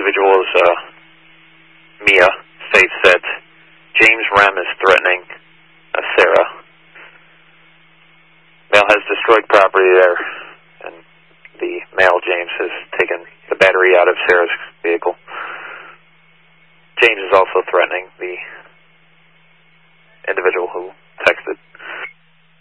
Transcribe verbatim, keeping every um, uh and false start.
individual is uh, Mia, states that James Rem is threatening uh, Sarah. Male has destroyed property there, and the male, James, has taken the battery out of Sarah's vehicle. James is also threatening the individual who texted.